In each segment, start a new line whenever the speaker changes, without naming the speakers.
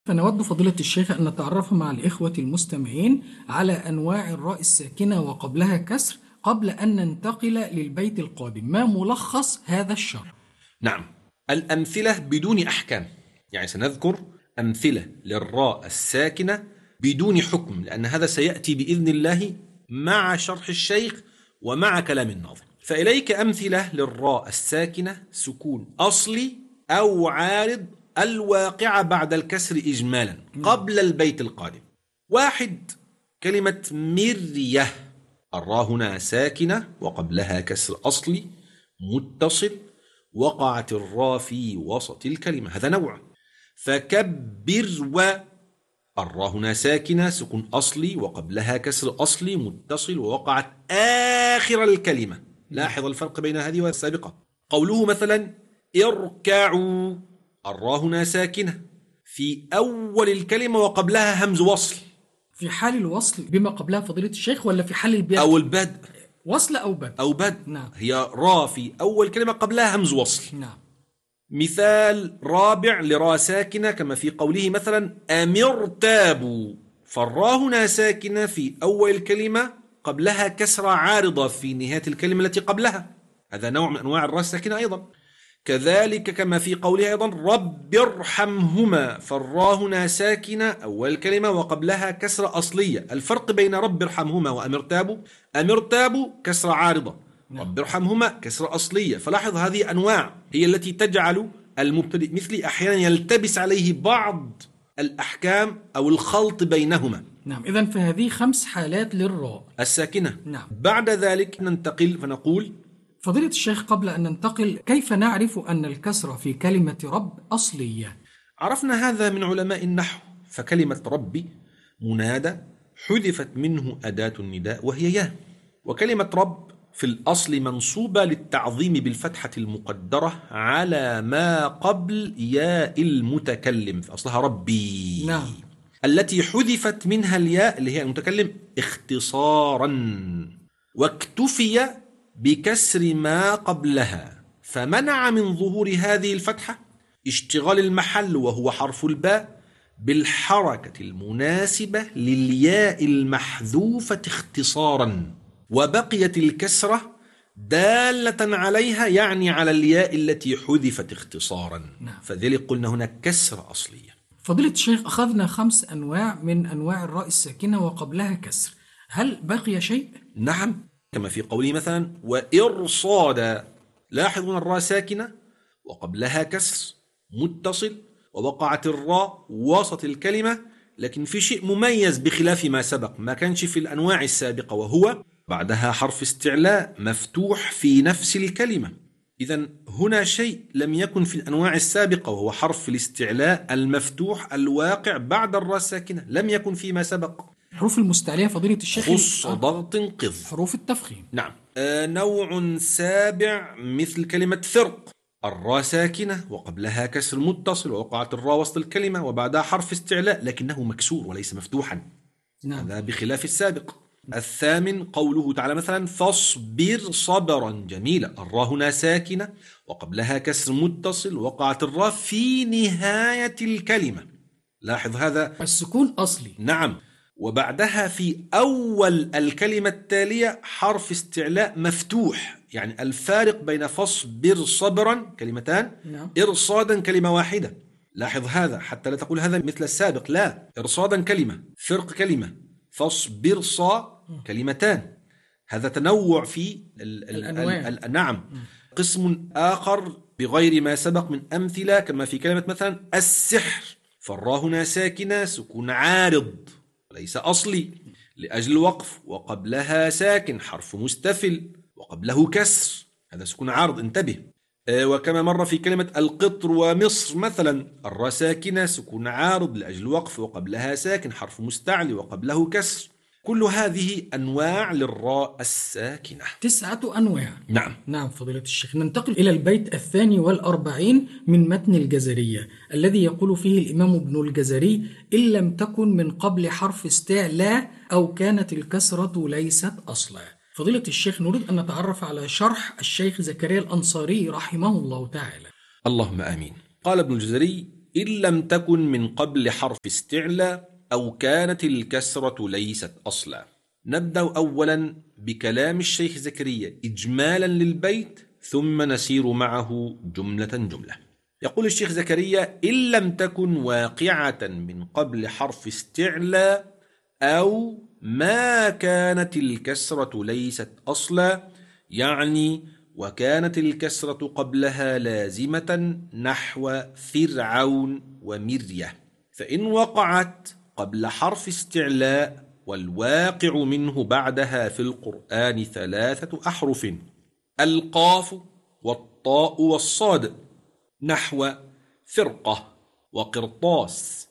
فنود فضيلة الشيخ أن نتعرف مع الإخوة المستمعين على أنواع الراء الساكنة وقبلها كسر قبل أن ننتقل للبيت القادم. ما ملخص هذا الشرح؟
نعم، الأمثلة بدون أحكام، يعني سنذكر أمثلة للراء الساكنة بدون حكم، لأن هذا سيأتي بإذن الله مع شرح الشيخ ومع كلام الناظم. فإليك أمثلة للراء الساكنة سكون أصلي أو عارض الواقع بعد الكسر إجمالا قبل البيت القادم. واحد، كلمة مرية، الراء هنا ساكنة وقبلها كسر أصلي متصل، وقعت الراء في وسط الكلمة، هذا نوع. فكبر، الراء هنا ساكنة سكون أصلي وقبلها كسر أصلي متصل، ووقعت آخر الكلمة. لاحظ الفرق بين هذه والسابقة. قوله مثلا اركعوا، الراء هنا ساكنة في أول الكلمة وقبلها همز وصل.
في حال الوصل بما قبلها فضيلة الشيخ ولا في حال البدء؟
أو البدء،
وصل أو بدء؟
أو بدء.
نعم.
هي راء في أول كلمة قبلها همز وصل.
نعم.
مثال رابع لراء ساكنة كما في قوله مثلا أمرتابوا، فالراء هنا ساكنة في أول الكلمة قبلها كسرة عارضة في نهاية الكلمة التي قبلها، هذا نوع من أنواع الراء الساكنة أيضا. كذلك كما في قوله أيضا رب ارحمهما، فالراء هنا ساكنة أول الكلمة وقبلها كسرة أصلية. الفرق بين رب ارحمهما وأمرتابوا، أمرتابوا كسرة عارضة، رب ارحمهما كسرة أصلية. فلاحظ هذه أنواع هي التي تجعل المبتدئ مثلي أحيانا يلتبس عليه بعض الأحكام أو الخلط بينهما.
نعم، إذن فهذه 5 حالات للراء
الساكنة.
نعم.
بعد ذلك ننتقل فنقول
فضيلة الشيخ قبل أن ننتقل، كيف نعرف أن الكسرة في كلمة رب أصلية؟
عرفنا هذا من علماء النحو. فكلمة ربي منادى حذفت منه أداة النداء وهي ياء، وكلمة رب في الأصل منصوبة للتعظيم بالفتحة المقدرة على ما قبل ياء المتكلم، في أصلها ربي.
نعم.
التي حذفت منها الياء اللي هي المتكلم اختصارا، واكتفي بكسر ما قبلها، فمنع من ظهور هذه الفتحة اشتغال المحل وهو حرف الباء بالحركة المناسبة للياء المحذوفة اختصارا، وبقيت الكسرة دالة عليها، يعني على الياء التي حذفت اختصارا. فذلك قلنا هنا كسر أصلية.
فضيلة الشيخ أخذنا 5 أنواع من أنواع الراء الساكنة وقبلها كسر، هل بقي شيء؟
نعم، كما في قوله مثلا وإرصادا، لاحظوا الراء ساكنة وقبلها كسر متصل، ووقعت الراء وسط الكلمة، لكن في شيء مميز بخلاف ما سبق ما كانش في الأنواع السابقة، وهو بعدها حرف استعلاء مفتوح في نفس الكلمة. إذن هنا شيء لم يكن في الأنواع السابقة، وهو حرف الاستعلاء المفتوح الواقع بعد الراء الساكنة، لم يكن فيما سبق.
حروف المستعلية فضيلة الشيخ
خص ضغط قض،
حروف التفخيم.
نعم. نوع سابع مثل كلمة فرق، الراء ساكنة وقبلها كسر متصل، ووقعت الراء وسط الكلمة وبعدها حرف استعلاء لكنه مكسور وليس مفتوحا.
نعم.
هذا بخلاف السابق. الثامن قوله تعالى مثلا فاصبر صبرا جميلا، الراء هنا ساكنة وقبلها كسر متصل، وقعت الراء في نهاية الكلمة، لاحظ هذا
السكون أصلي.
نعم، وبعدها في أول الكلمة التالية حرف استعلاء مفتوح، يعني الفارق بين فاصبر صبرا كلمتان،
نعم.
إرصادا كلمة واحدة. لاحظ هذا حتى لا تقول هذا مثل السابق، لا، إرصادا كلمة، فرق كلمة، فاصبر صا كلمتان، هذا تنوع في
الأنواع.
نعم. قسم آخر بغير ما سبق من أمثلة كما في كلمة مثلا السحر، فالراء هنا ساكنة سكون عارض وليس أصلي لأجل الوقف، وقبلها ساكن حرف مستفل وقبله كسر، هذا سكون عارض، انتبه. وكما مر في كلمة القطر ومصر مثلا، الراء ساكنة سكون عارض لأجل الوقف وقبلها ساكن حرف مستعلي وقبله كسر. كل هذه أنواع للراء الساكنة،
9 أنواع.
نعم.
نعم فضيلة الشيخ. ننتقل إلى البيت 42 من متن الجزرية الذي يقول فيه الإمام ابن الجزري إن لم تكن من قبل حرف استعلاء أو كانت الكسرة ليست أصلا. فضيلة الشيخ نريد أن نتعرف على شرح الشيخ زكريا الأنصاري رحمه الله تعالى.
اللهم آمين. قال ابن الجزري إن لم تكن من قبل حرف استعلاء أو كانت الكسرة ليست أصلا. نبدأ أولا بكلام الشيخ زكريا إجمالا للبيت، ثم نسير معه جملة جملة. يقول الشيخ زكريا: إن لم تكن واقعة من قبل حرف استعلاء أو ما كانت الكسرة ليست أصلا، يعني وكانت الكسرة قبلها لازمة نحو فرعون ومرية. فإن وقعت قبل حرف استعلاء والواقع منه بعدها في القرآن 3 أحرف: القاف والطاء والصاد، نحو فرقة وقرطاس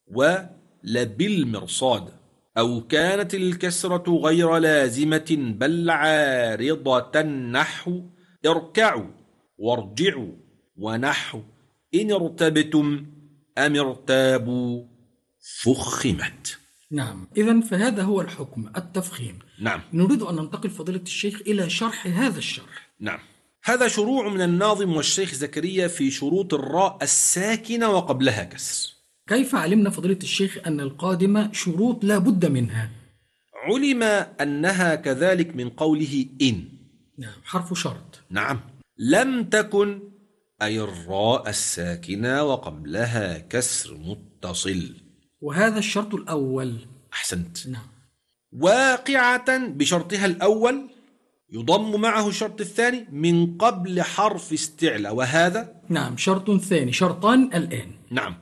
ولبالمرصاد. أو كانت الكسرة غير لازمة بل عارضة، نحو اركعوا وارجعوا، ونحو إن ارتبتم أم ارتابوا فخمت.
نعم، إذن فهذا هو الحكم، التفخيم.
نعم.
نريد أن ننتقل فضيلة الشيخ إلى شرح هذا الشرح.
نعم، هذا شروع من الناظم والشيخ زكريا في شروط الراء الساكنة وقبلها كسر.
كيف علمنا فضيلة الشيخ أن القادمة شروط لا بد منها؟
علم أنها كذلك من قوله إن.
نعم، حرف شرط.
نعم. لم تكن أي الراء الساكنة وقبلها كسر متصل،
وهذا الشرط الأول.
أحسنت.
نعم.
واقعة بشرطها الأول يضم معه الشرط الثاني من قبل حرف استعلاء، وهذا
نعم شرط ثاني، شرطان الآن.
نعم.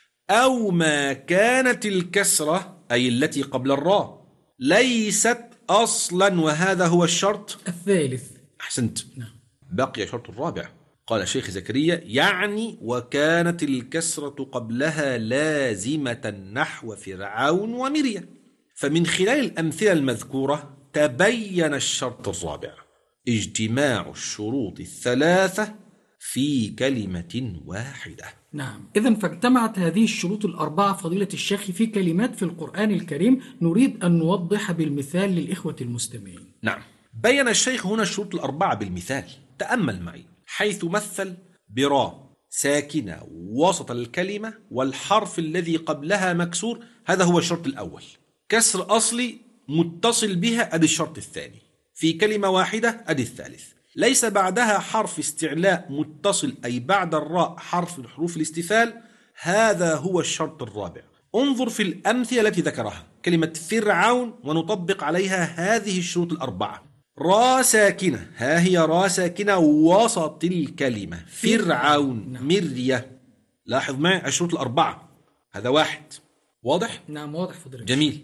أو ما كانت الكسرة أي التي قبل الراء ليست أصلا، وهذا هو الشرط
الثالث.
أحسنت.
نعم.
بقي الشرط الرابع. قال الشيخ زكريا: يعني وكانت الكسرة قبلها لازمة نحو فرعون ومريم. فمن خلال الأمثلة المذكورة تبين الشرط الرابع: اجتماع الشروط الثلاثة في كلمة واحدة.
نعم، إذن فاجتمعت هذه الشروط الأربعة فضيلة الشيخ في كلمات في القرآن الكريم، نريد أن نوضح بالمثال للإخوة المستمعين.
نعم، بين الشيخ هنا الشروط الأربعة بالمثال. تأمل معي، حيث مثل براء ساكنة وسط الكلمة والحرف الذي قبلها مكسور، هذا هو الشرط الأول. كسر أصلي متصل بها، أدي الشرط الثاني. في كلمة واحدة، أدي الثالث. ليس بعدها حرف استعلاء متصل أي بعد الراء حرف من حروف الاستفال، هذا هو الشرط الرابع. انظر في الأمثلة التي ذكرها، كلمة فرعون ونطبق عليها هذه الشروط الأربعة. راء ساكنة، ها هي راء ساكنة وسط الكلمة، فرعون مرية. لاحظ معي الشروط الأربعة، هذا واحد. واضح؟
نعم واضح فضيلة.
جميل.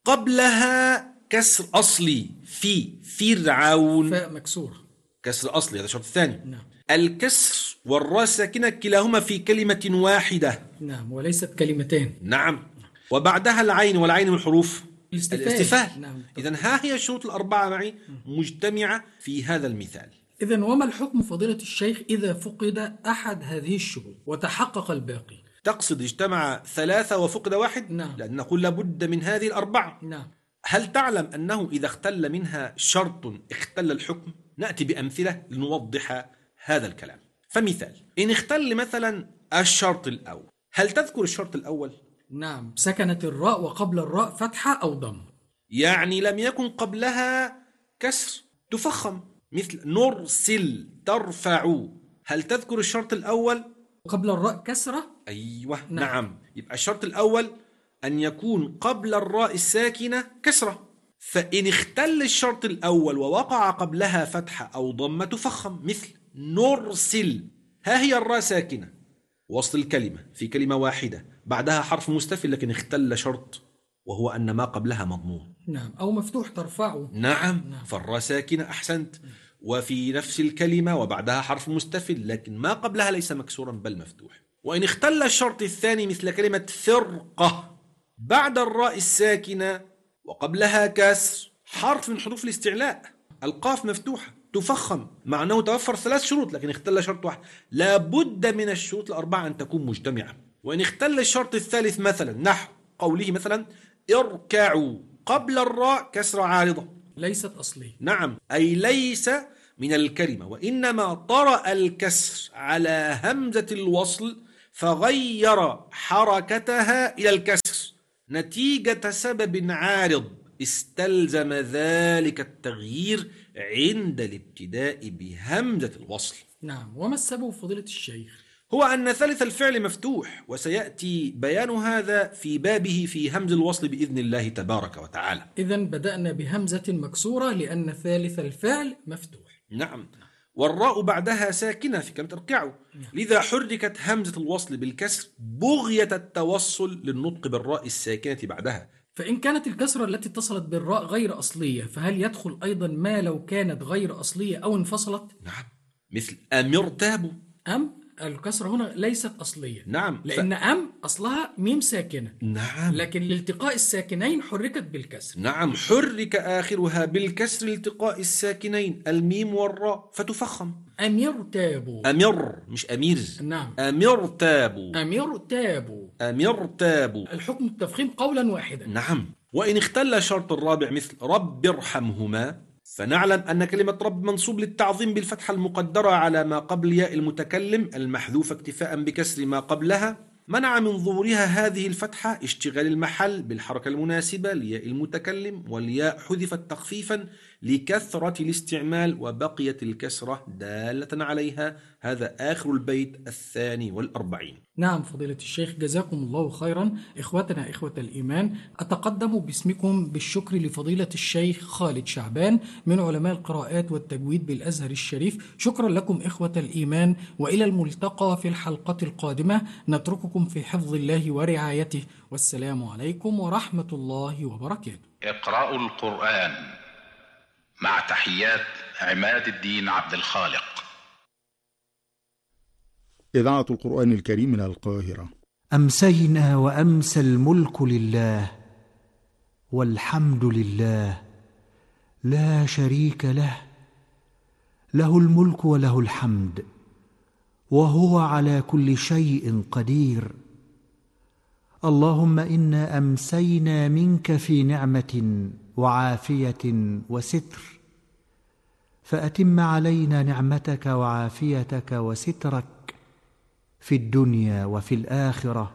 قبلها كسر أصلي في فرعون،
فاء مكسورة،
كسر أصلي، هذا الشرط الثاني.
نعم.
الكسر والراء ساكنة كلاهما في كلمة واحدة.
نعم، وليست كلمتين.
نعم. وبعدها العين، والعين من حروف الاستفال.
نعم.
إذن ها هي الشروط الأربعة معي مجتمعة في هذا المثال.
إذن وما الحكم فضيلة الشيخ إذا فقد أحد هذه الشروط وتحقق الباقي؟
تقصد اجتمع 3 وفقد 1؟
نعم.
لأن نقول لابد من هذه الأربعة.
نعم.
هل تعلم أنه إذا اختل منها شرط اختل الحكم؟ نأتي بأمثلة لنوضح هذا الكلام. فمثال: إن اختل مثلا الشرط الأول، هل تذكر الشرط الأول؟
نعم، سكنت الراء وقبل الراء فتحة أو ضم،
يعني لم يكن قبلها كسر تفخم، مثل نرسل ترفع. هل تذكر الشرط الأول؟
قبل الراء كسرة.
أيوة. نعم. يبقى الشرط الأول أن يكون قبل الراء الساكنة كسرة. فإن اختل الشرط الأول ووقع قبلها فتحة أو ضمة تفخم، مثل نرسل، ها هي الراء ساكنة وسط الكلمة في كلمة واحدة، بعدها حرف مستفل لكن اختل شرط وهو أن ما قبلها مضموم.
نعم، أو مفتوح ترفعه.
نعم. فالراء ساكنة، أحسنت. وفي نفس الكلمة وبعدها حرف مستفل لكن ما قبلها ليس مكسورا بل مفتوح. وإن اختل الشرط الثاني مثل كلمة فرقة، بعد الراء الساكنة وقبلها كسر حرف من حروف الاستعلاء، القاف مفتوحة تفخم، مع أنه توفر 3 شروط لكن اختل شرط واحد. لا بد من الشروط الأربعة أن تكون مجتمعة. وإن اختل الشرط الثالث مثلا نحو قوله مثلا اركعوا، قبل الراء كسر عارضة
ليست أصلي.
نعم، أي ليس من الكلمة، وإنما طرأ الكسر على همزة الوصل فغير حركتها إلى الكسر نتيجة سبب عارض استلزم ذلك التغيير عند الابتداء بهمزة الوصل.
نعم. وما السبب فضيلة الشيخ؟
هو أن ثالث الفعل مفتوح، وسيأتي بيان هذا في بابه في همز الوصل بإذن الله تبارك وتعالى.
إذن بدأنا بهمزة مكسورة لأن ثالث الفعل مفتوح.
نعم. والراء بعدها ساكنة في كلمة اركعوا، لذا حركت همزة الوصل بالكسر بغية التوصل للنطق بالراء الساكنة بعدها.
فإن كانت الكسرة التي اتصلت بالراء غير أصلية، فهل يدخل أيضا ما لو كانت غير أصلية أو انفصلت؟
نعم، مثل أمر تابوا.
الكسرة هنا ليست أصلية.
نعم.
لأن أصلها ميم ساكنة.
نعم.
لكن لالتقاء الساكنين حركت بالكسر.
نعم، حرك آخرها بالكسر لالتقاء الساكنين الميم والراء فتفخم.
أمر تابوا.
أمر مش أمير.
نعم.
أمر تابوا.
أمر تابوا.
أمر تابوا.
الحكم التفخيم قولا واحدا.
نعم. وإن اختل الشرط الرابع مثل رب ارحمهما، فنعلم أن كلمة رب منصوب للتعظيم بالفتحة المقدرة على ما قبل ياء المتكلم المحذوفة اكتفاء بكسر ما قبلها، منع من ظهورها هذه الفتحة اشتغال المحل بالحركة المناسبة لياء المتكلم، والياء حذفت تخفيفا لكثرة الاستعمال وبقيت الكسرة دالة عليها. هذا آخر البيت 42.
نعم فضيلة الشيخ، جزاكم الله خيرا. إخوتنا إخوة الإيمان، أتقدم باسمكم بالشكر لفضيلة الشيخ خالد شعبان من علماء القراءات والتجويد بالأزهر الشريف. شكرا لكم إخوة الإيمان، وإلى الملتقى في الحلقة القادمة. نترككم في حفظ الله ورعايته، والسلام عليكم ورحمة الله وبركاته.
اقرأوا القرآن مع تحيات عماد الدين عبد الخالق.
إذاعة القرآن الكريم من القاهرة.
أمسينا وأمسى الملك لله، والحمد لله لا شريك له، له الملك وله الحمد، وهو على كل شيء قدير. اللهم إنا أمسينا منك في نعمة وعافية وستر، فأتم علينا نعمتك وعافيتك وسترك في الدنيا وفي الآخرة.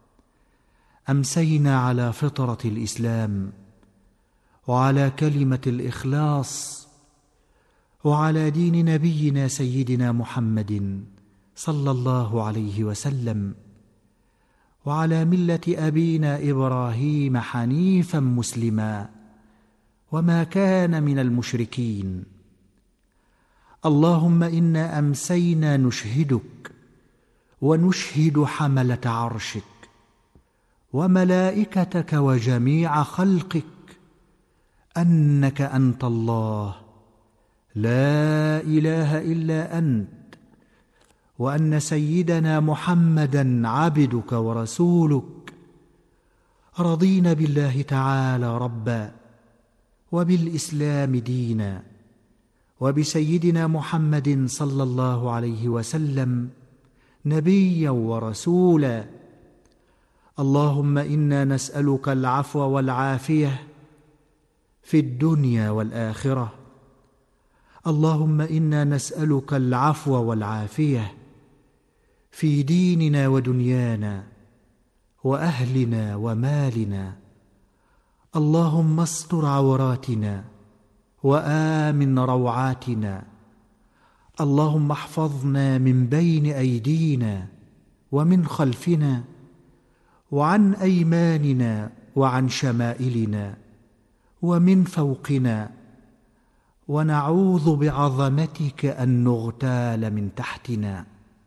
أمسينا على فطرة الإسلام، وعلى كلمة الإخلاص، وعلى دين نبينا سيدنا محمد صلى الله عليه وسلم، وعلى ملة أبينا إبراهيم حنيفا مسلما، وما كان من المشركين. اللهم إنا أمسينا نشهدك ونشهد حملة عرشك وملائكتك وجميع خلقك أنك أنت الله لا إله إلا أنت، وأن سيدنا محمدا عبدك ورسولك. رضينا بالله تعالى ربا، وبالإسلام دينا، وبسيدنا محمد صلى الله عليه وسلم نبيا ورسولا. اللهم إنا نسألك العفو والعافية في الدنيا والآخرة. اللهم إنا نسألك العفو والعافية في ديننا ودنيانا وأهلنا ومالنا. اللهم استر عوراتنا وآمن روعاتنا. اللهم احفظنا من بين أيدينا ومن خلفنا وعن أيماننا وعن شمائلنا ومن فوقنا، ونعوذ بعظمتك أن نغتال من تحتنا.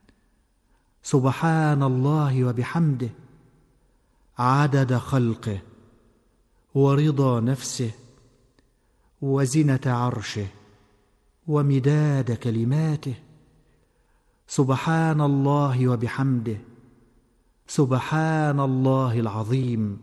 سبحان الله وبحمده عدد خلقه ورضا نفسه وزنة عرشه ومداد كلماته. سبحان الله وبحمده سبحان الله العظيم.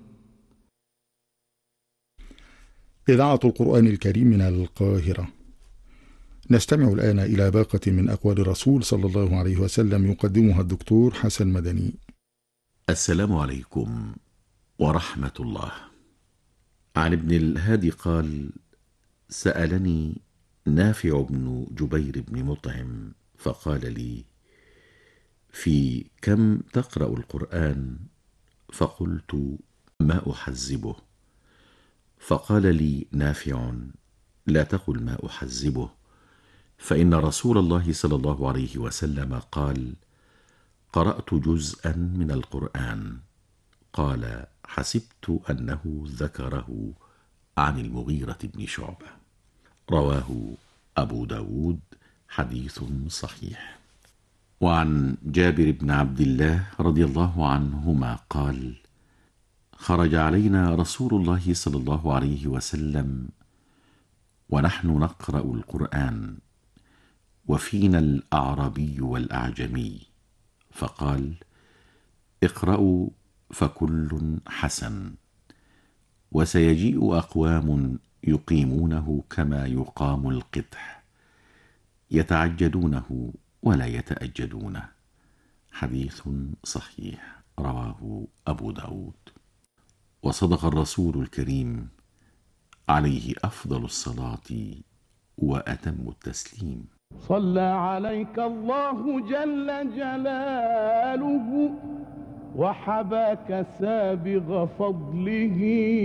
إذاعة القرآن الكريم من القاهرة. نستمع الآن إلى باقة من أقوال الرسول صلى الله عليه وسلم يقدمها الدكتور حسن مدني.
السلام عليكم ورحمة الله. عن ابن الهادي قال: سألني نافع بن جبير بن مطعم فقال لي: في كم تقرأ القرآن؟ فقلت: ما أحزبه. فقال لي نافع: لا تقل ما أحزبه، فإن رسول الله صلى الله عليه وسلم قال: قرأت جزءا من القرآن. قال: حسبت أنه ذكره عن المغيرة بن شعبة. رواه أبو داود، حديث صحيح. وعن جابر بن عبد الله رضي الله عنهما قال: خرج علينا رسول الله صلى الله عليه وسلم ونحن نقرأ القرآن، وفينا الأعرابي والأعجمي، فقال: اقرأوا فكل حسن، وسيجيء أقوام يقيمونه كما يقام القدح، يتعجدونه ولا يتأجدونه. حديث صحيح. رواه أبو داود. وصدق الرسول الكريم عليه أفضل الصلاة وأتم التسليم.
صلى عليك الله جل جلاله وحباك سابغ فضله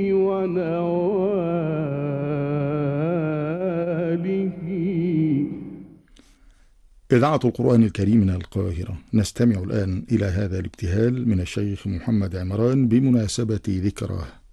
ونواله.
إذاعة القرآن الكريم من القاهرة. نستمع الآن إلى هذا الابتهال من الشيخ محمد عمران بمناسبة ذكراه.